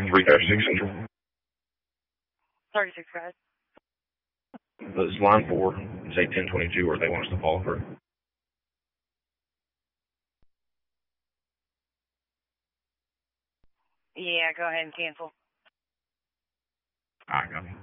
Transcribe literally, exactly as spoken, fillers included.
three thirty-six Central. thirty-six, guys. It's line four. It's eight ten twenty-two where they want us to follow through. Yeah, go ahead and cancel. All right, got me.